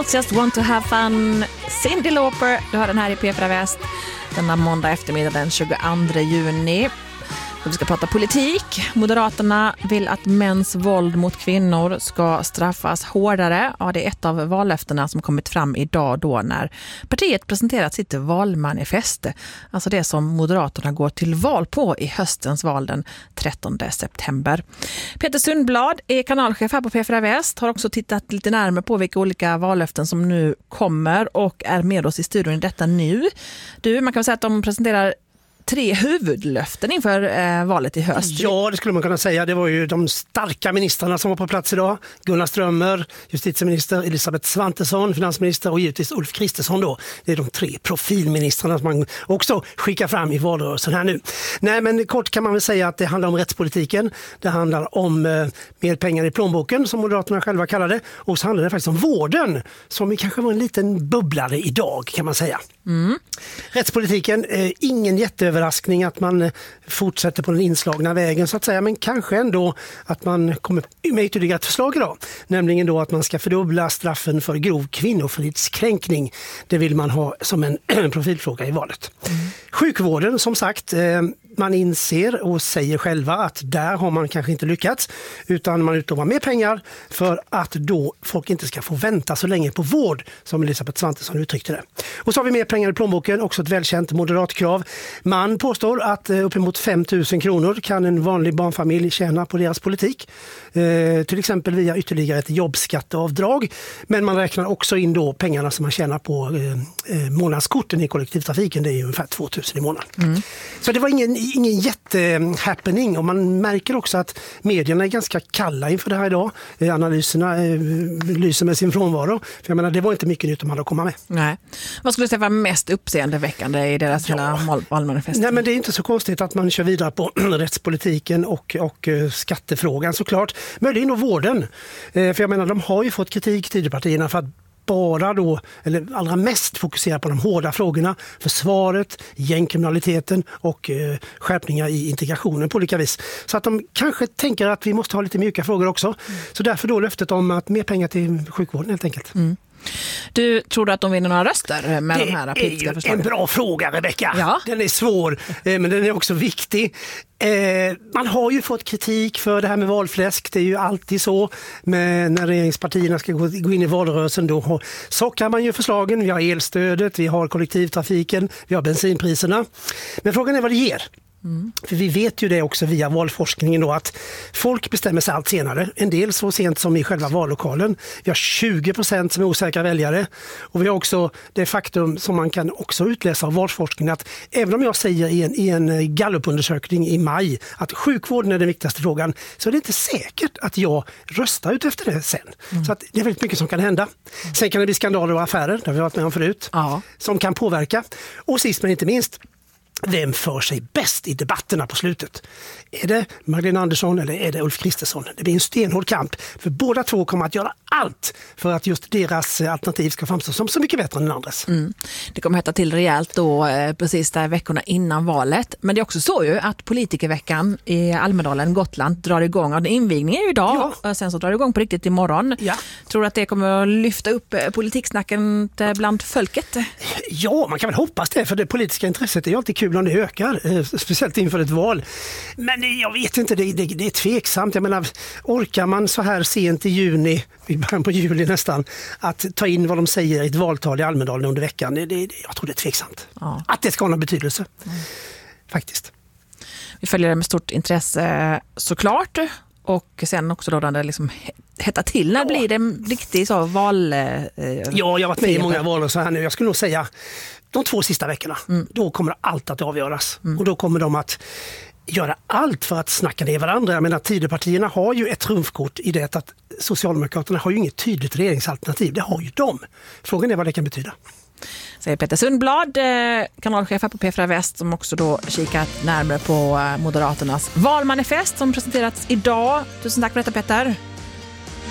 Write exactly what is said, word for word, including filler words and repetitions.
Girls Just Want To Have Fun, Cyndi Lauper. Du har den här i P fyra Väst denna måndag eftermiddag den tjugoandra juni. Vi ska prata politik. Moderaterna vill att mäns våld mot kvinnor ska straffas hårdare. Ja, det är ett av vallöftena som kommit fram idag då när partiet presenterat sitt valmanifest. Alltså det som Moderaterna går till val på i höstens val den trettonde september. Peter Sundblad är kanalchef här på P fyra Väst. Har också tittat lite närmare på vilka olika vallöften som nu kommer och är med oss i studion i detta nu. Du, man kan säga att de presenterar tre huvudlöften inför eh, valet i höst. Ja, det skulle man kunna säga. Det var ju de starka ministrarna som var på plats idag. Gunnar Strömmer, justitieminister, Elisabeth Svantesson, finansminister och givetvis Ulf Kristersson då. Det är de tre profilministrarna som man också skickar fram i valrörelsen här nu. Nej, men kort kan man väl säga att det handlar om rättspolitiken. Det handlar om eh, mer pengar i plånboken som Moderaterna själva kallar det. Och så handlar det faktiskt om vården som kanske var en liten bubblare idag kan man säga. Mm. Rättspolitiken, eh, ingen jätteöverraskning att man eh, fortsätter på den inslagna vägen så att säga, men kanske ändå att man kommer med ytterligare ett förslag idag, nämligen då att man ska fördubbla straffen för grov kvinnofridskränkning. Det vill man ha som en profilfråga i valet. Mm. Sjukvården som sagt, eh, man inser och säger själva att där har man kanske inte lyckats, utan man utlovar mer pengar för att då folk inte ska få vänta så länge på vård, som Elisabeth Svantesson uttryckte det. Och så har vi mer pengar i plånboken, också ett välkänt moderatkrav. Man påstår att uppemot fem tusen kronor kan en vanlig barnfamilj tjäna på deras politik. Eh, till exempel via ytterligare ett jobbskatteavdrag. Men man räknar också in då pengarna som man tjänar på eh, månadskorten i kollektivtrafiken. Det är ju ungefär två tusen i månaden. Mm. Så det var ingen, ingen jättehappening, och man märker också att medierna är ganska kalla inför det här idag. Eh, analyserna eh, lyser med sin frånvaro. För jag menar, det var inte mycket nytt de hade att komma med. Nej. Vad skulle du säga var mest uppseendeväckande i deras ja. hela valmanifest? Nej, men det är inte så konstigt att man kör vidare på rättspolitiken och, och uh, skattefrågan såklart. Möjligen då vården. Eh, för jag menar, de har ju fått kritik, Tidöpartierna, för att bara då, eller allra mest fokusera på de hårda frågorna, försvaret, gängkriminaliteten och eh, skärpningar i integrationen på olika vis. Så att de kanske tänker att vi måste ha lite mjuka frågor också. Mm. Så därför då löftet om att mer pengar till sjukvården helt enkelt. Mm. Du, tror du att de vinner några röster med det de här politiska förslagen? Det är en bra fråga, Rebecka. Ja. Den är svår, men den är också viktig. Eh, man har ju fått kritik för det här med valfläsk. Det är ju alltid så med när regeringspartierna ska gå, gå in i valrörelsen. Då sockar man ju förslagen. Vi har elstödet, vi har kollektivtrafiken, vi har bensinpriserna. Men frågan är vad det ger. Mm. För vi vet ju det också via valforskningen då, att folk bestämmer sig allt senare. En del så sent som i själva vallokalen. Vi har tjugo procent som är osäkra väljare. Och vi har också det faktum som man kan också utläsa av valforskningen, att även om jag säger i en, i en gallupundersökning i maj att sjukvården är den viktigaste frågan, så är det inte säkert att jag röstar ut efter det sen. Mm. Så att det är väldigt mycket som kan hända. Mm. Sen kan det bli skandaler och affärer, det har vi varit med om förut, ja. Som kan påverka. Och sist men inte minst, vem för sig bäst i debatterna på slutet? Är det Magdalena Andersson eller är det Ulf Kristersson? Det blir en stenhård kamp, för båda två kommer att göra allt för att just deras alternativ ska framstå som så mycket bättre än den andres. Mm. Det kommer hetta till rejält då eh, precis där veckorna innan valet. Men det är också så ju att politikerveckan i Almedalen, Gotland, drar igång. Och invigningen är ju idag, ja. Och sen så drar det igång på riktigt imorgon. Ja. Tror du att det kommer att lyfta upp politiksnacken bland folket? Ja, man kan väl hoppas det, för det politiska intresset är ju alltid kul om det ökar, eh, speciellt inför ett val. Men jag vet inte, det, det, det är tveksamt. Jag menar, orkar man så här sent i juni, i början på juli nästan, att ta in vad de säger i ett valtal i Almedalen under veckan? Det, det, jag tror det är tveksamt. Ja. Att det ska ha någon betydelse. Mm. Faktiskt. Vi följer det med stort intresse såklart. Och sen också då när det liksom hettar till, när ja. Blir det en riktig så val... Eh, ja, jag har varit med i många val och så här nu. Jag skulle nog säga de två sista veckorna, mm. då kommer allt att avgöras. Mm. Och då kommer de att göra allt för att snacka ner varandra. Jag menar, Tidöpartierna har ju ett trumfkort i det att Socialdemokraterna har ju inget tydligt regeringsalternativ. Det har ju de. Frågan är vad det kan betyda. Säger Peter Sundblad, kanalchef på P fyra Väst, som också då kikat närmare på Moderaternas valmanifest som presenterats idag. Tusen tack för detta, Peter.